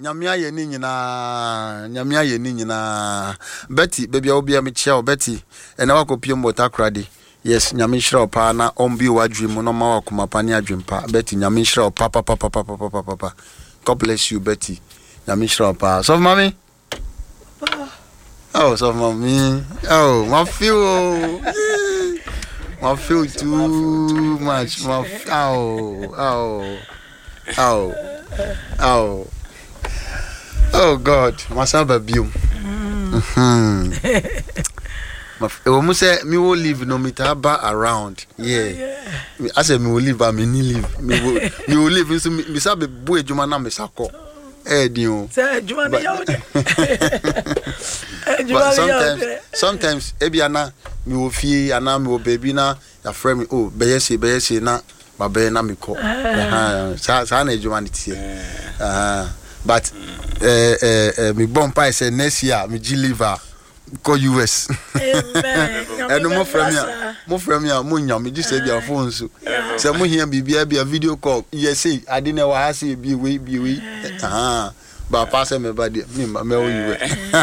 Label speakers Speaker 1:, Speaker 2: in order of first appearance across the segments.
Speaker 1: nyamia ye ni nyina Betty baby obi am chia Betty ena wakopiem botakrade yes nyame hira pa na ombi wadwe mu no ma wakoma pa ne adwempa Betty nyame hira pa God bless you Betty nyame hira pa so mommy oh so mommy oh my feel too much oh God masaba biom we say me will live no matter around I say me will live but me ni live me will live so me sabe bo adwuma na me sako dion
Speaker 2: say adwuma na yawo
Speaker 1: sometimes ebiana me will fie ana me will baby na ya friend me oh be say na babe na me ko sa na adwuma ni tie but me bon pa say next year me G liver go US
Speaker 2: amen
Speaker 1: and mo from me mo nyam me just say their phone so say mo here bibia be a video call yes say I didn't wa say be we but pass me body me you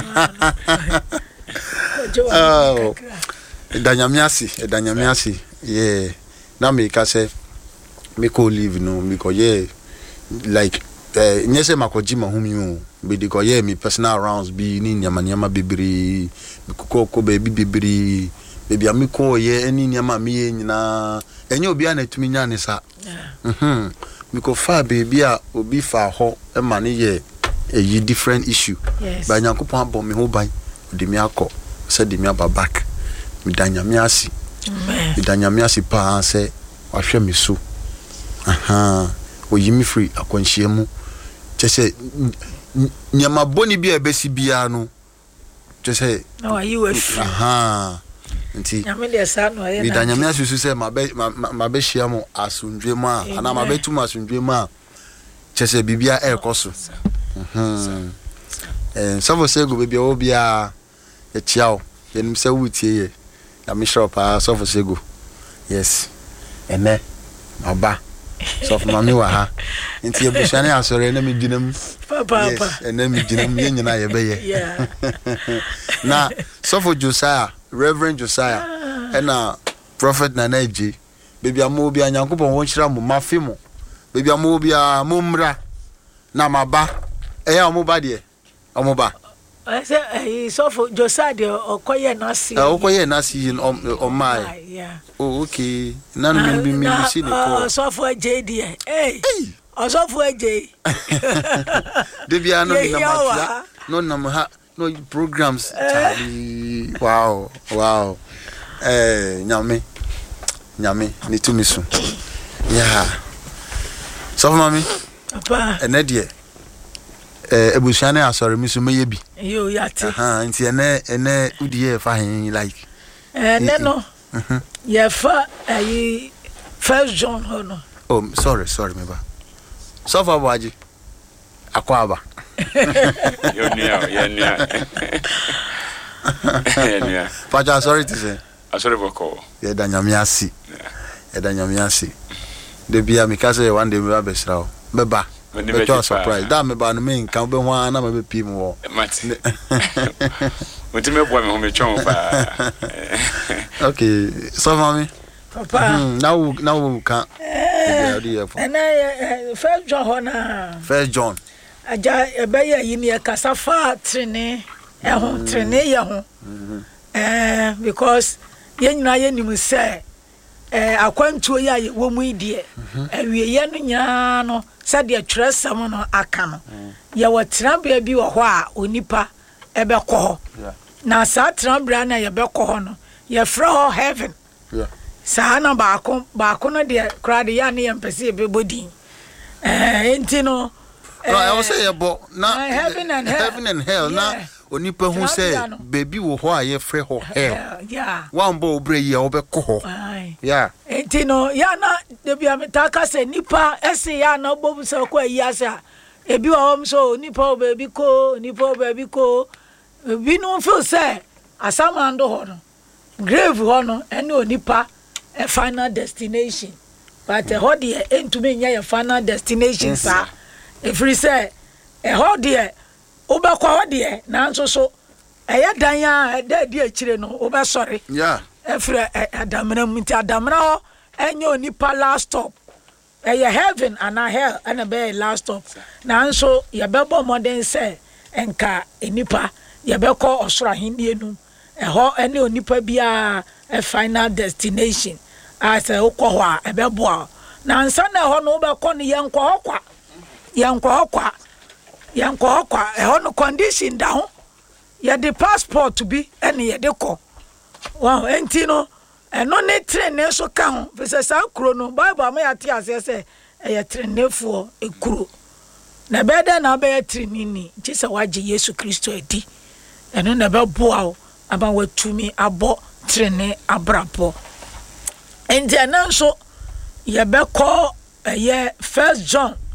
Speaker 1: oh danyamiasi yeah na me ka say me ko live no because like nyese makoji mahumi be de ko me personal rounds be ni nyama bibiri ko baby bibiri baby amiko any nyama me nyina enye obi a na tumi nya ne sa me ko fa baby a obi fa ho e ma ne ye a different issue ba nyankopon abon me ho ban de me akọ se de me aba back me danyamiasi pa se wahwe me so oyimi free akwanhia mu chese nyama boni bia besi bia no chese
Speaker 2: no are you free
Speaker 1: nti
Speaker 2: nyame de sa no ye
Speaker 1: na nyame asusu se mabe hia mo asundwe mu a ana mabe tu asundwe mu a chese bibia ekoso savo sego bibia obia ye chiao yenim se wutie ye na me shop savo sego yes ene oba so for mami wa ha nti ebushane asore na me ginam
Speaker 2: papa
Speaker 1: ene me ginam ye nyina ye beye na so for Josiah Reverend Josiah and Prophet Nanaji baby amobi anyankopon won hira mo mafe mo baby amobi amumra na maba amoba de amoba
Speaker 2: I say so for Josiah de okoye nasi
Speaker 1: on my oh okay nan me see the call
Speaker 2: so for JD hey so for J
Speaker 1: baby no na no na no programs wow nyame ni tumisu yeah so mami
Speaker 2: papa
Speaker 1: enedie ebusuane asore misu meyebi
Speaker 2: yo yati
Speaker 1: nti ene udie fa hin like
Speaker 2: no ye fa First John hono
Speaker 1: oh sorry me ba so fa boaji akwaba
Speaker 3: yo nia
Speaker 1: Pacha sorry to say
Speaker 3: asore boko
Speaker 1: ye danyamiasi de bia mi ka say one day me ba besra o beba me to surprise da me ba no me nkan be ho na me be pim wo
Speaker 3: mati me boy me ho me chon pa
Speaker 1: okay so mami
Speaker 2: papa
Speaker 1: now can
Speaker 2: and First John hona
Speaker 1: First John
Speaker 2: aja ebeya yini e kasafa trene trene ye ho because yenyina ye nim se akwantuo ya wo mu idie awie ye no nya no se de atresam no aka no ye wo trabea bi wo ho a onipa ebe kɔ ho na sa trabea na ye be kɔ ho no ye fra ho heaven sa na baako no de kra de ya na ye mpese be bodin enti no
Speaker 1: I was say about na
Speaker 2: heaven and
Speaker 1: hell na onipa hu say baby wo ho a ye frɛ ho hell
Speaker 2: yeah
Speaker 1: one bo obre ye obekɔ ho yeah
Speaker 2: enti no ya na de bia metaka se nipa ese ya na obobu se ko ayi asa ebi wa hom so nipa baby ko bi no feel say asamando ho no grave ho no ene onipa a final destination but ho de entumi nya your final destination sa if we say ɛhɔ deɛ wobɛkɔ hɔ deɛ nanso so ɛyɛ dan a ɛda di akyire no wobɛsɔre ɛfiri adamena mu nti adamena hɔ ɛnyɛ onipa last stop ɛyɛ heaven ana hell ɛna bɛyɛ last stop nanso yɛbɛbɔ mmɔden sɛ ɛnka enipa yɛbɛkɔ ɔsoro ahenni no ɛhɔ ɛne onipa biara a final destination as a wokɔ hɔ a ɛbɛboa nansa na ɛhɔ no wobɛkɔ no yɛnkɔ hɔ kwa ɛhɔ no condition da ho yɛde passport bi ɛne yɛde kɔ wow enti no ɛno ne trene so ka ho fɛ saa kuro no bible ama yɛate aseɛ sɛ ɛyɛ trenefoɔ ekuro na bɛda na bɛyɛ trene ni gye sɛ wagye Yesu Kristo adi ɛno na bɛboa wo aba watumi abɔ trene abrapɔ enti ɛna nso yɛbɛkɔ ɛyɛ First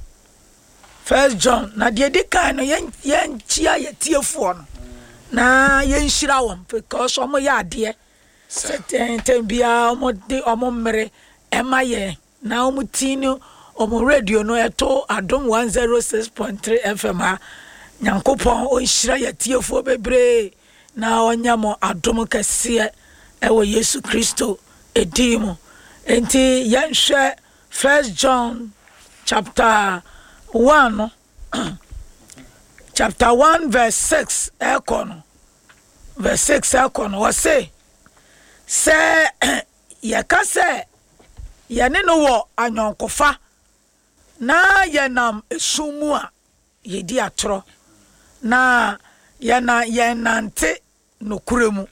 Speaker 2: John na deɛ di kan no yɛnkyia yɛtiefoɔ no na yɛnhyira wɔn because ɔmo yɛ adeɛ sɛtɛntɛn biara ɔmo de ɔmo mmere ɛma yɛn na ɔmo tii no ɔmo radio no ɛto Adom 106.3 FM a Nyankopɔn ɔnhyira yɛtiefoɔ bebree na ɔnya mo adom kɛseɛ ɛwɔ Yesu Kristo ɛdin mu enti yɛnhwɛ First John chapter 1 chapter 1 verse 6 verse 6 wɔ se sɛ yɛka sɛ yɛne no wɔ anyɔnkofa na yɛnam esum mu a yɛdi atorɔ na yɛnante nokure mu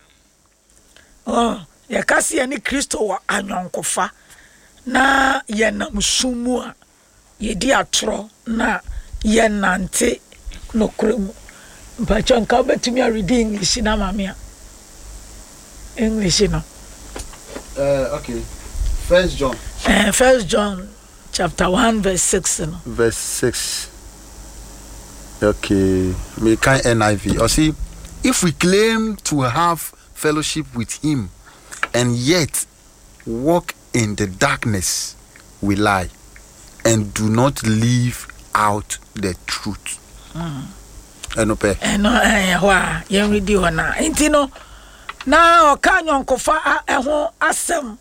Speaker 2: yɛka sɛ yɛne Kristo wɔ anyɔnkofa na yɛnam sum mu a yɛdi atorɔ na yɛnante nokure mu mpakyɛ nka wobɛtumi a read English na mame a English no
Speaker 1: okay First John
Speaker 2: chapter 1 verse 6 no
Speaker 1: verse 6 okay me kind NIV or see if we claim to have fellowship with him and yet walk in the darkness we lie and do not live out the truth. Enope.
Speaker 2: Eno wa yenridi hona. Enti no na oka nyonkofa eho asem.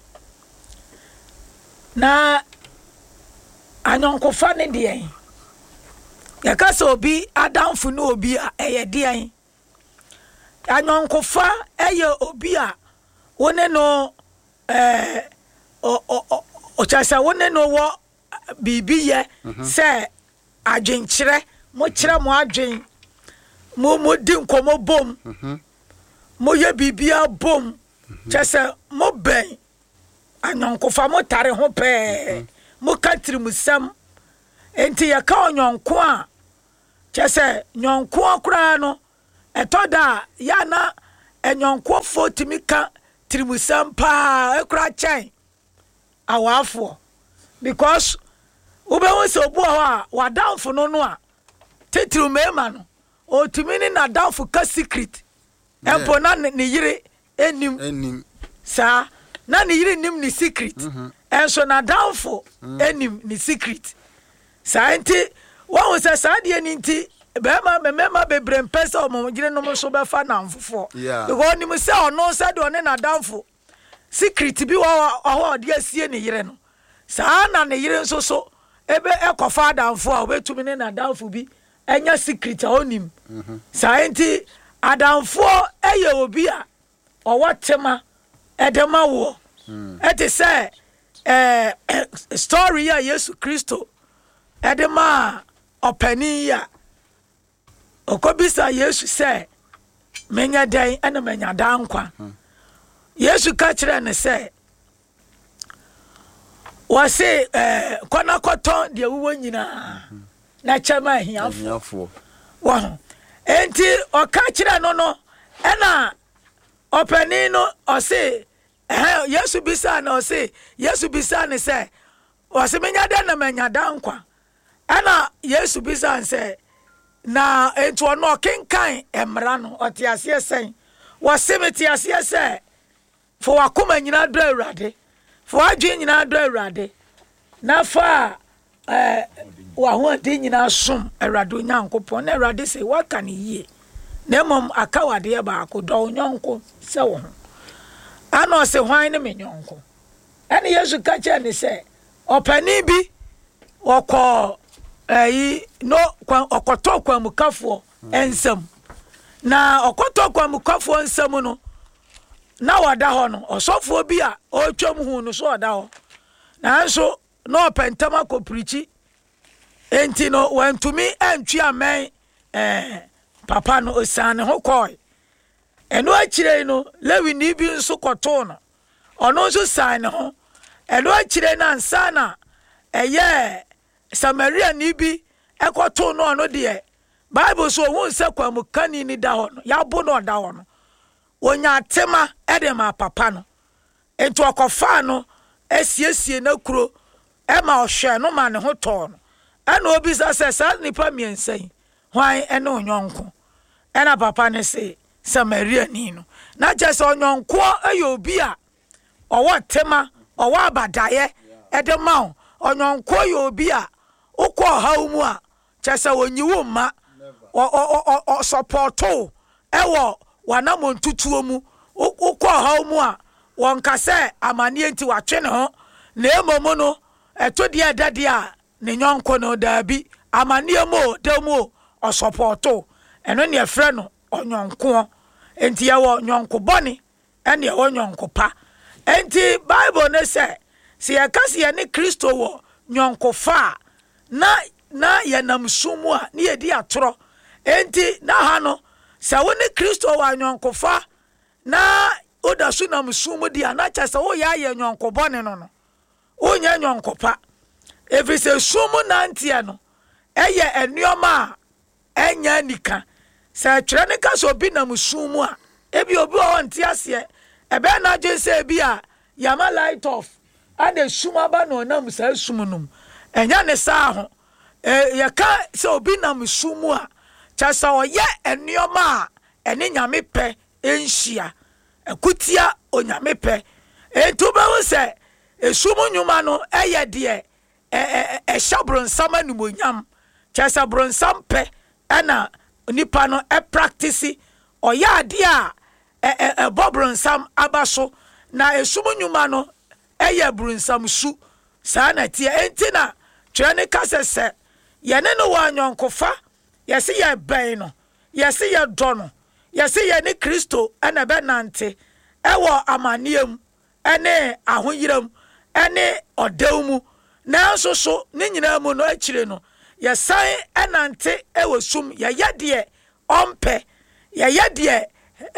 Speaker 2: Na anyonkofa ne de. Yakasa obi adamfu no obi a eye de. Anyonkofa eye obi a wone no o chasa wone no wo bibi ye se adwenkyere mo kyere mo adwen mo di nkomo bom mo ye bibia bom chese mo ben anyonkofa mo tare ho pe mo katiri musam enti ya ka onyonko a chese nyonko akura no etoda ya na enyonko fo timika trimusam pa ekura chen awafo because ube wose obu a wadamfo no a tetiru mema no otumi ni na damfo ka secret empo na ne yire enim sa na ne yire nim ni secret enso na damfo enim ni secret sa enti wo se sa de ni nti mema bebre mpesa o mo gire no mo so be fa na mfofo because ni mo se ono se de one na damfo secret bi wo de asie ne yire no sa na ne yire nso so ebe ekofa adamfo a obetumi ne na adamfo bi enya secret a onim sa enti adamfo eye obi a owotema edema wo ete say story ya Yesu Kristo edema opani ya okobisa Yesu say menya dan ena menya dankwa Yesu ka kire ne say wase kwana koton de wuwo nyina na chama hiafo wa enti oka kire no ena opani no ose Yesu bisa na ose Yesu bisa ne se wase menya da na menya dankwa ena Yesu bisa nse na enti ono kenkan emra no otiase sen wase metiase se fo wakoma nyina do awurade fo adwe nyina do awurade na fa wa ho de nyina som Awurade Nyankopɔn na Awurade sɛ waka ne yie na mmom aka wade ba ko dɔ nyonko sɛ wo ho ana ɔsɛ hwan ne me nyonko ɛne Yesu ka kyerɛ ne sɛ ɔpani bi ɔkɔ no ɔkɔtɔ kwamukafo ensam na ɔkɔtɔ kwamukafo ensam no na wada hɔ no ɔsɔfo bi a ɔtwam hu no so ɔda hɔ nanso na ɔpɛntama kɔprichi enti no wantumi antwi amɛn papa no osane ho kɔe ɛno akyire no Lewi ni bi nso kɔtɔ no ɔno nso san ne ho ɛno akyire na ansa na ɛyɛ Samaria ni bi ɛkɔtɔ no ɔno deɛ Bible so hu sɛ kwamukani ni da hɔ no yabo no ɔda hɔ no onya tema ɛde ma papa no enti ɔkɔfa no asiesie na kuro ɛma ɔhwɛ no ma ne ho tɔɔ no ɛna obi sɛ saa nipa miɛnsa yi hwan ɛne onyɔnko ɛna papa ne sɛ Samaria ni no na kyɛ sɛ onyɔnko ɛyɛ obi a ɔwɔ tema ɔwɔ abadaeɛ ɛde ma wo onyɔnko yɛ obi a wokɔ ɔhaw mu a kyɛ sɛ onyiwo mma ɔsɔpɔtɔ ɛwɔ wanamontutuo mu wokɔ ɔhaw mu a wɔnka sɛ amanneɛ nti watwe ne ho na emomu no ɛto deɛ ɛdade a ne nyɔnko no daabi amanneɛ mu o da mu o ɔsɔpɔtɔ ɛno ne ɛfrɛ no ɔnyɔnko enti yɛwɔ nyɔnko bɔne ɛne ɛwɔ nyɔnko pa enti Bible ne sɛ yɛka sɛ yɛne Kristo wɔ nyɔnko fa na yɛnam sum mu a ne yɛdi atorɔ enti na ha no sɛ wo ne Kristo wɔ nyɔnko fa na oda so nam sum mu di ana kyɛ sɛ wo yɛ nyɔnko bɔne no wonyɛ nyɔnko pa ɛfiri sɛ sum nanteɛ no ɛyɛ ɛnneɔma a ɛnyɛ nika sɛ twerɛ ne ka sɛ obi nam sum mu a ebi obi wɔ nte aseɛ ɛbɛɛ na adwen sɛ ebi a yama light off ade sum aba na ɔnam saa sum nom ɛnyɛ ne saa ho yɛka sɛ obi nam sum mu a kyɛ sɛ ɔyɛ ɛnneɔma a ɛne nyame pɛ ɛnhyia ɛkutia onyame pɛ ɛntu bɛhu sɛ esum nnwuma no ɛyɛ deɛ ɛhyɛ bronsam animonyam kyɛ sɛ bronsam pɛ ɛna nipa no practice ɔyɛ adeɛ a ɛbɔ bronsam aba so na esum nnwuma no ɛyɛ bronsam su saa na tie enti na twɛ ne kase sɛ yɛne no wɔ anyɔnkofa yɛse yɛ bɛn no yɛse yɛ dɔ no yɛse yɛ ne Kristo ɛna bɛnante ɛwɔ amanneɛm ɛne ahoyiram ɛne ɔdaw mu nanso so ne nyinaa mu no akyire no yɛsan ɛnante ɛwɔ sum yɛyɛ deɛ ɔmpɛ yɛyɛ deɛ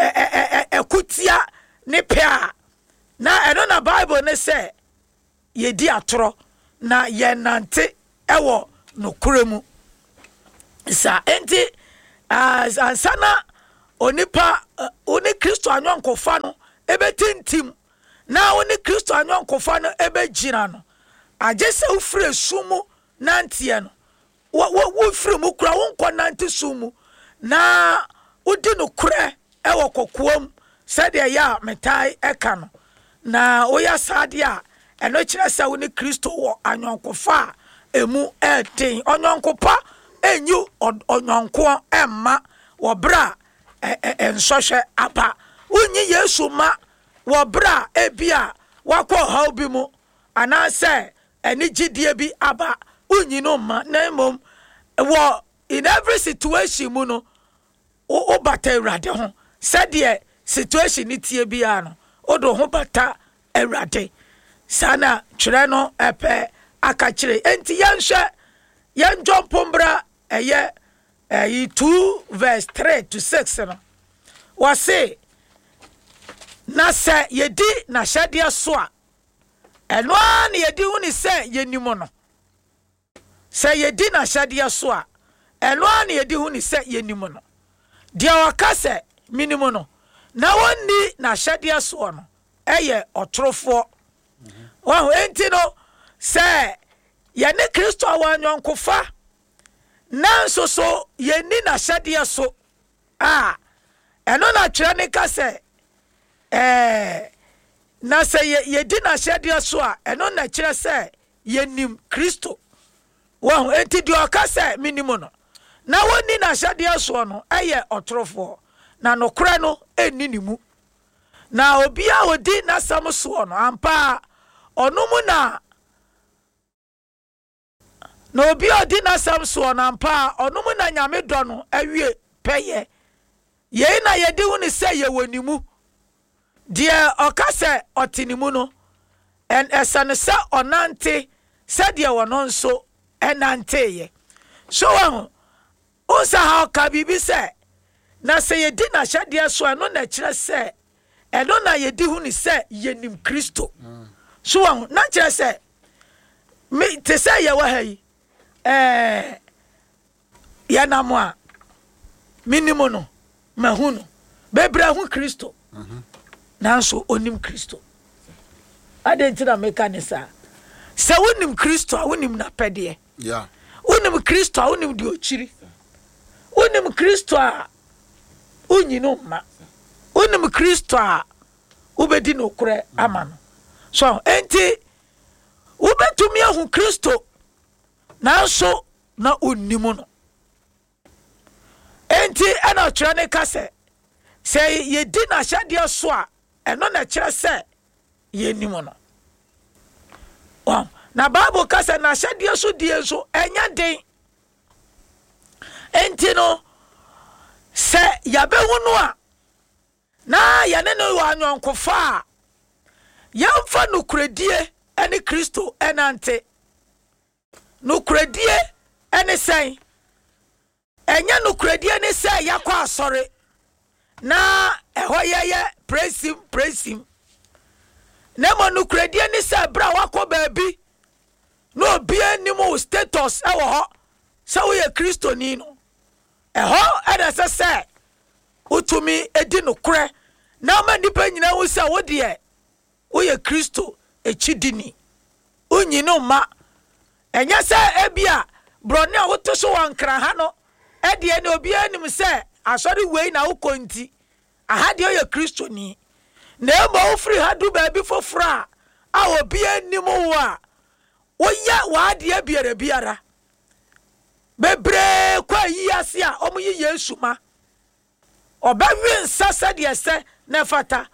Speaker 2: ɛkutia ne pɛ a na ɛno na Bible ne sɛ yɛdi atorɔ na yɛnante ɛwɔ nokora mu sa enti ansa na onipa oni Kristo anyɔnkofa no ɛbɛtintim na oni Kristo anyɔnkofa no ɛbɛgyina no agye sɛ wofiri sum mu nanteɛ no wofiri mu kura wonkɔ nante sum mu na wodi no korɛ ɛwɔ kɔkoam sɛdeɛ yɛ a metaa ɛka no na woyɛ saade a ɛno kyerɛ sɛ wo ne Kristo wɔ anyɔnkofa a emu ɛden onyɔnkopa enyi onyɔnko ɛmma wɔbra nsɔhwɛ aba wonyi Yesu ma wɔbra ebia wakɔ haw bi mu anaasɛ ɛni gidie bi aba wonyi no ma na mmom wɔ in every situation mu no o bata Awurade ho sɛdeɛ situation ni tie bia no o do ho bata Awurade sana twere no ɛpɛ aka kyerɛ enti yɛnhwɛ yɛndwɔ mpombra ɛyɛ 2 verse 3 to 6 no wɔse na sɛ yɛdi n'ahyɛdeɛ so a ɛno a ne yɛdi hu ne sɛ yɛnim no sɛ yɛdi n'ahyɛdeɛ so a ɛno a ne yɛdi hu ne sɛ yɛnim no deɛ wɔka sɛ minim no na wɔnni n'ahyɛdeɛ soɔ no ɛyɛ ɔtorofoɔ wɔn enti no sɛ yɛne Kristo awɔ anyɔnkofa nanso so yɛni n'ahyɛdeɛ so a ɛno na twerɛ ne ka sɛ na sɛ yɛdi n'ahyɛdeɛ so a ɛno na kyerɛ sɛ yɛnim Kristo Well, enti di okase minimum no. Na woni na hyade so no eye otorofo. Na nokora no enni ni mu. Na obi a odi na sam so no ampa onumu na obi odi na sam so no ampa onumu na nyame do no awie peye. Ye na yedi hu ni se ye wonimu. Die okase otinimu no en esane se onante se die wono nso enante ye. So Osa ha ka bibi se na se yedi na hyade so eno na kire se eno na yedi hu ni se yenim Kristo. So na kire se me te se ye wa hayi ya na mo a minimum no mahunu bebra hu Kristo. Nanso onim Kristo. Adentina mekanisa se wonim Kristo a wonim na pede.
Speaker 1: Yeah.
Speaker 2: Wonim Kristo a wonim di ochiri. Wonim Kristo a unyino ma. Wonim Kristo a ubedi no kure amano. So enti ubetumi ahu Kristo nanso na onimu no. Enti ana twene kase se yedi na hyade so a eno na kire se yenimu no. Na Bible kase na hyade so die so enya den. Enti no se yabe hunu a na yane no wanyonkofo a yamfa nukuredie ene Kristo enante nukuredie ene sen enya nukuredie ne se yakwa asore na ehoyeye praise him na mo nukuredie ne se bra wakọ baabi no obi animu status ewo ho se wo ye Kristo ni no eho ada se utumi edi nukure na ma nipa nyina wo se wo de wo ye Kristo echidini unyino ma enya se ebia brone a wo to so wankra ha no ede ne obi anim se asori wei na wo konti aha de ye Kristo ni na ebo wo free ha du ba bi fofra a obi anim wo a wo ya wa de biara bebre kwa yi ase a omuyi Yesu ma obawi nsasa de ese na fata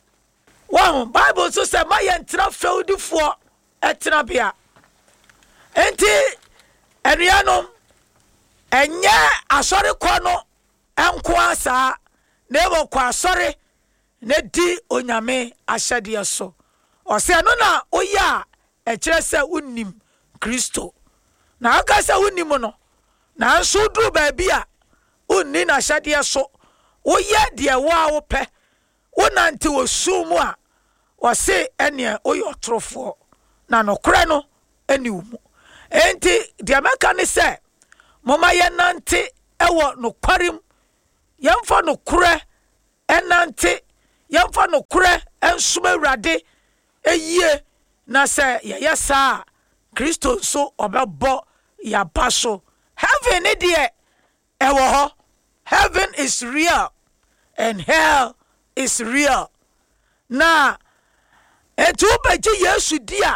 Speaker 2: wa Bible so say ma ye ntra feudifo etra bia enti enuanom enye asori kono enko asa na ebo kwa asori na di onyame ahyade so o se no na oya e kire se unnim Kristo na aka se unnim no na nso duru baabi a onni na hyade so woyɛ de wa wo pɛ wonante wo sumu a wose ene oyɛ trofo na nokore no eni umu enti de amaka ne se moma ye nante ewo nokwarim yemfa nokore enante yemfa nokore ensuma awurade eyie na se ye saa Kristo so obebo ya baso heaven idie ewo ho. Heaven is real and hell is real. Na etu beji Yesu dia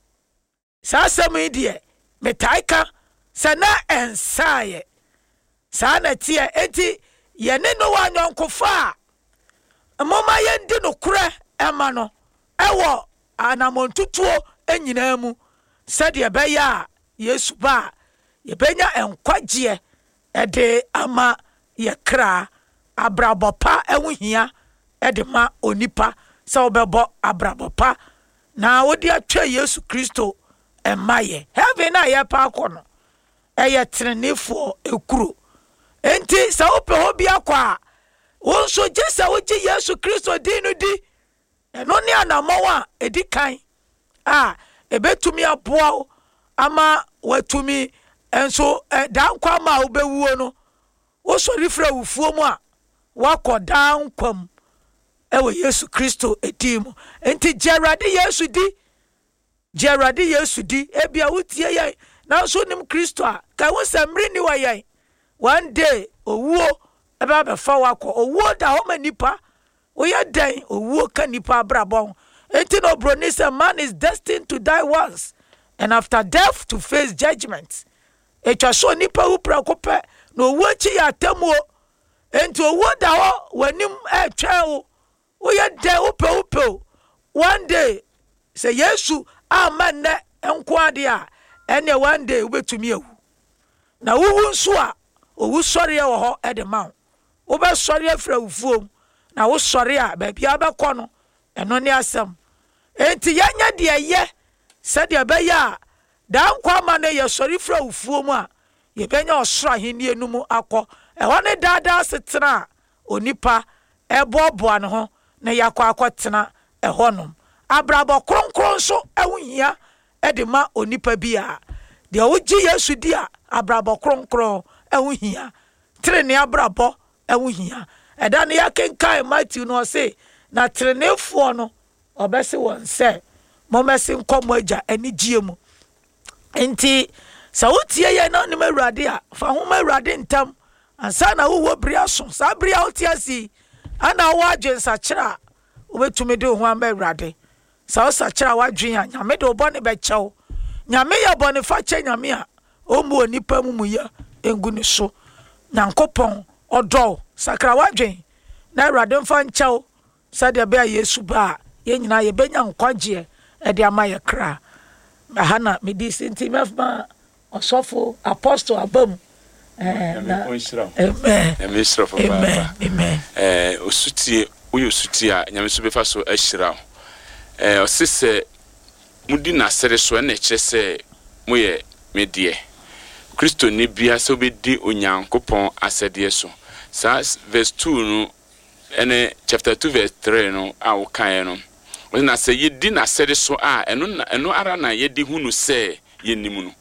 Speaker 2: sa sami die metaika sana ensaye sa na tie enti yene no wanyonkofo a moma yendi no kure ema no ewo anamontutuo enyina mu sade be ya Yesu ba ye benya enkwagye ede ama ye kra abrabopa ehunhia ede ma onipa se obebo abrabopa na wodi atwa Yesu Kristo emaye heaven a ye pa akono eye trenefo ekuro enti se ope hobi akwa wonso je se woji Yesu Kristo dinu di eno ne anamowa edi kan ebetumi aboa ama watumi enso dankwa ma obewuo no wo so rifra wufuo mu a wakọ dankwam ewe Yesu Kristo edimu enti Gerard Yesu di ebia wotie ye na so nim Kristo a ka wo samri ni wa ye one day owuo eba be fa wakọ owuo da ho manipa wo ye dan owuo ka nipa brabon enti no bro ni say man is destined to die once and after death to face judgment etwa so nipa wu prako pɛ na owu achi ya tamuo enti owu da ho wanim etwa wo woyɛ dɛ wopɛ one day say Yesu aman na enko ade a ene one day wobetumi awu na wuwu nso a owu sɔre wɔ hɔ ɛde ma wo be sɔre afra wufuom na wo sɔre a ba bia bɛkɔ no ɛno ne asɛm enti yanya de yɛ sɛ de bɛyɛ a da nkwa ma no yɛ sɔre fra wufuom a yɛbɛnya ɔsoro ahenni no mu akɔ ɛhɔ ne daadaa setena onipa ɛbɔɔboa ne ho na yakɔ akɔtena ɛhɔ nom abrabɔ kronkron so ɛwohia ɛde ma onipa bi a de wogye Yesu di a abrabɔ kronkron ɛwohia trene abrabɔ ɛwohia ɛda ne yakenkan Matthew no say na trenefoɔ no ɔbɛse wɔn sɛ momɛse nkɔmɔ agya ani gye mu enti sɛ wotie yɛ na ne Awurade a fa ho ma Awurade ntam ansa na wo bria so sa bria wotie si ana wo adwensakyerɛ a wobɛtumi de ho ama Awurade sa wo sakyerɛ wadwen a nyame de obɔ ne bɛkyɛw nyame yɛ bɔ ne fa kyɛ nyame a ɔmu onipa mu ya engu ne so nyankopɔn ɔdɔ sakra wadwen na Awurade mfa nkyɛw sa de bɛ Yesu ba yɛ nyina yɛ bɛnya nkwagye ɛde ama yɛ kra ahana medi senti mefma osofo apostle abam
Speaker 3: amen osutie uyo sutia nyame so befa so ahyira osese mudi na sere so na kyerɛ sɛ moyɛ medie Kristo ni bia so bedi onyankopɔn asɛdeɛ so sa verse 2 no ene chapter 2 verse 3 no a wokan no na sɛ yedi na sere so a eno ara na yedi hunu sɛ yenimu no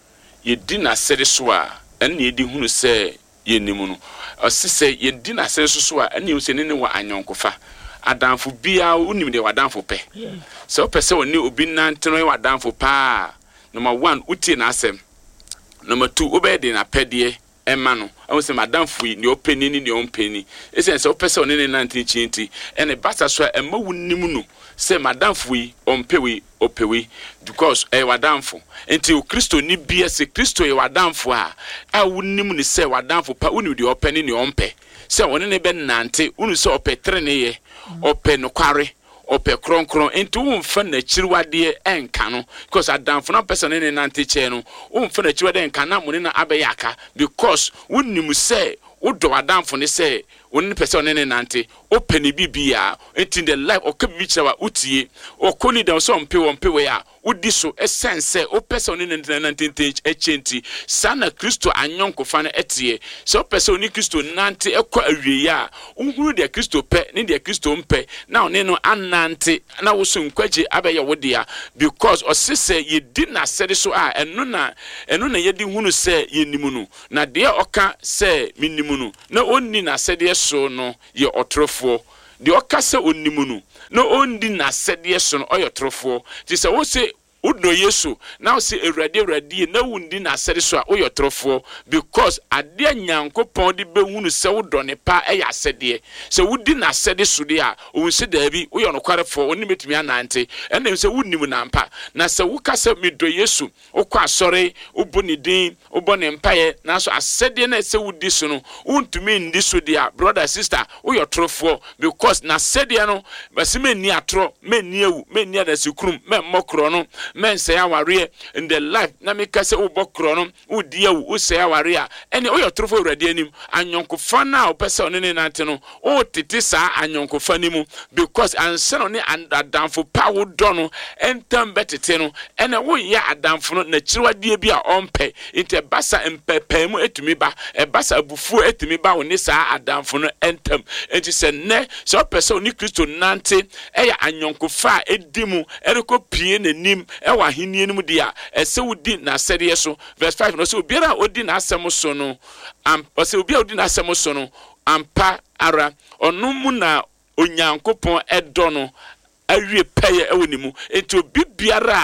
Speaker 3: yedi na sere so a ene yedi hunu sɛ yenimu no osese yedi na sere so a ene yuse ne wa anyonkofa adamfo bia unim de wadamfo pɛ sɛ opɛ sɛ oni obi nanteno wadamfo pa number 1 utie na asɛm number 2 obɛde na pɛdeɛ ɛma no ɛwo sɛ madamfo yi ne openi ni ne ompeni ɛsɛ sɛ opɛ sɛ oni ne nantene chinti ɛne basa so a ɛma wunim no sɛ madamfo yi ompewi opewi because wadamfo enti o Kristo ni bia sɛ Kristo yɛ wadamfo a wunim ne sɛ wadamfo pa uni de openi ne ompe sɛ oni ne bɛ nante uni sɛ opɛ trene yɛ opɛ no kware opɛ kronkron enti wo mfa na chiriwade enka no because adamfo na person ne nante che no wo mfa na chiriwade enka na mone na abɛyaka because wonim sɛ wodo adamfo ne sɛ woni person ne nante opɛ ne bibia enti the life okabi chira wa utie okoni da so ompe we a wodi so essence o person ne nante echenti sana Kristo anyonkofa na etie so person ni Kristo nante ekɔ awie a unhuru de Kristo pɛ ne de Kristo mpe na one no anante na wo so nkwaje abɛyɛ wodia because osese yedi na sɛde so a ɛno na yedi hunu sɛ yenimu no na de ɔka sɛ minimu no na onni na sɛde so no ye otrofo de ɔka sɛ onimu no na ondi na sɛde so no ɔyɛ otrofo ti sɛ wo se udo Yesu now say Awurade na wundi na asɛde so a woyɛ trofo because ade Nyankopɔn de behunu sɛ wodɔ ne pa ɛyɛ asɛde sɛ wudi na asɛde so de a wonse daabi woyɛ nokwarefo oni metumi anante ɛna sɛ wunim na mpa na sɛ woka sɛ medɔ Yesu wokɔ asɔre wobɔ ne din wobɔ ne mpae na so asɛde na sɛ wudi so no wontumi ndi so de a brother sister woyɛ trofo because na asɛde no basime ni atro menni ewu menni adasikurum memmokro no men say aware in the life na meka se ubokro no udi awu u say aware ene o yotrofo Awurade anim anyonkofa na opese one ne nante no o tete saa anyonkofa nimu because anse no ne adamfo pa wo do no entam betete no ene wo ya adamfo no na chiriwade bi a ompe inte basa empepemu etumi ba e basa abufu etumi ba wo ne saa adamfo no entam enti se ne so opese oni Kristo nante eya anyonkofa edimu ereko pie nanim ewa hinie num dia ese wudi na sɛdeɛ so verse 5 no so obiara odi na asɛm so no ose obiara odi na asɛm so no ampa ara ɔno mu na Onyankopɔn ɛdɔ no awie pɛyɛ ɛwɔ nimu enti obi biara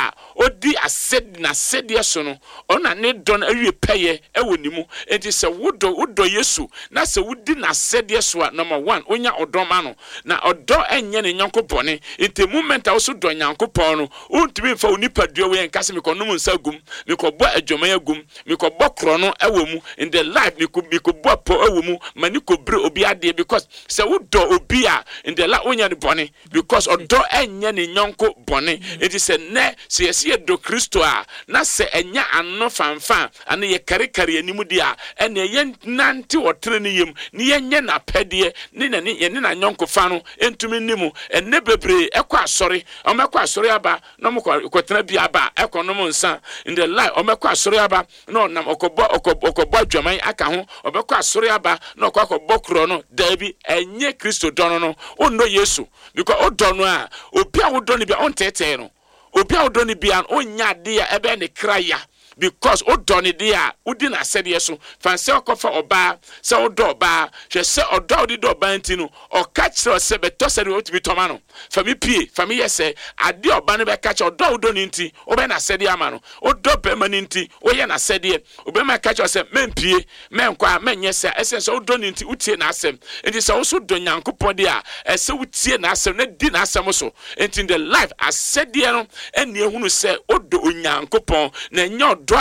Speaker 3: odi ased na sedia so no ona ne don awie peye ewo nimu enti se wodo Yesu na se wodi na sedia so number 1 onya odoma no na odo enye ne nyonko bone enti moment a so do nyankopon no untimi fa onipadua we enkase mekonom nsa gum mekobo adwoma agum mekobo kro no ewo mu in the life mekobo po ewo mu mani kobre obi ade because se wodo obi a in the life onya ne bone because odo enye ne nyonko bone enti se ne se yesi do Kristo a na se enya anno fanfa ane ye kare animu dia ene ye nante wotre ne yem ne yenye na pede ne na nyonko fa no entumi nimu ene bebre ekwa asori omekwa asori aba no mokotena bi aba ekonom nsa in the life omekwa asori aba no nam okobo adwaman aka ho obekwa asori aba no okobo kro no dabi enye Kristo dono no onno Yesu because odono a obi a wodono bi on tete no obi a wodono bi an onya de a ebe ne kraya because odoni dia udi na sede so fanse okofa oba se odo oba hwe se odo odi do oba ntinu o ka kire se beto sede otibi toma no fami pie fami yese ade oba ne be ka kire odo odoni nti obe na sede ama no odo be ma nti oye na sede obe ma ka kire se mempie menkwa menye se essence odoni nti utie na asem enti se wo so do nyankopon dia ese utie na asem na di na asem so enti in the life asede no eni ehunu se odo onyankopon na enye odo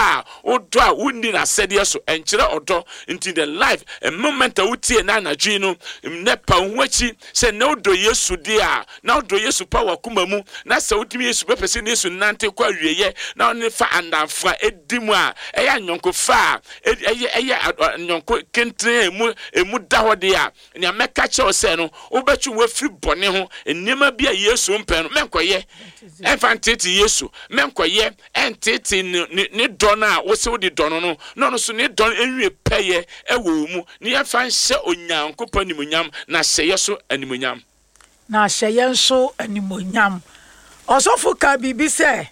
Speaker 3: a wundi na sedia so enkyere odo into the life a moment a wutie na anadwi no ne pa huachi se na odo Yesu dia na odo Yesu power kuma mu na se wutimi Yesu bepese na Yesu nante kwa wieye na one fa andamfa edimu a eya nyonko fa eya nyonko kentre emu da hode a ne meka che o se no obechu wafri bone ho enema bia Yesu mpe no menkoye enfantete Yesu menkoye entete ni dona wo se wo di dono no so ne don enwie peye ewo mu ne ye fa nse onyankopon animunyam na hyeye so animunyam
Speaker 2: na hyeye so animunyam osofo ka bibi se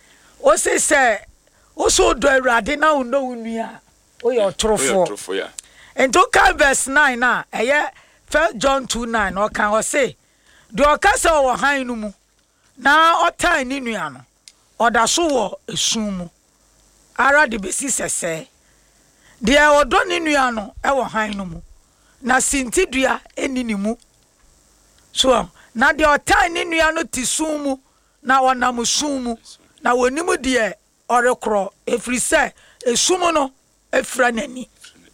Speaker 2: o se o so do Awurade na uno unua o ye otorofo
Speaker 3: ya
Speaker 2: ento ka verse 9 na eye 1 John 2:9 o kan o se do o ka se o han no mu na o tan ni nua no o da so wo esun mu ara de besi sese de odo ni nua no e wo han no mu na sintidua enini mu so na de otan ni nua no tisum mu na wonam sum mu na wonimu de orekro efrise esum no efra nani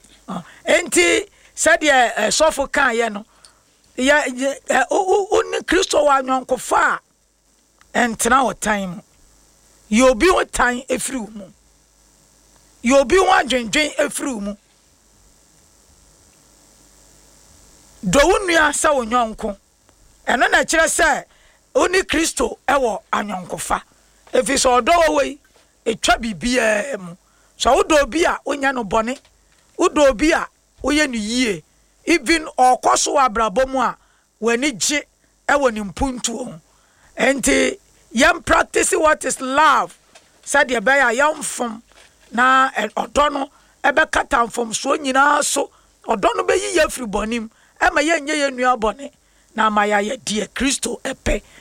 Speaker 2: enti said sofo kan ye no ya uni Kristo wa nyonko fa entena otan mu yobi otan efri mu yobi wa dwendwen efri mu do unua sa wonyonko eno na kire se oni Kristo ewo anyonkofa efiso odo we etwa bibia mu so wodo bi a onya no bone wodo bi a oye no yie even okoso abrabomu a wani gye ewo ni mpuntu enti yam practice what is love said ye be ya yam fom na odo no ebe kata fom so nyina so odo no be yi ya firi bonim ema ye nye ye nua bone na ma ya ye die Kristo epe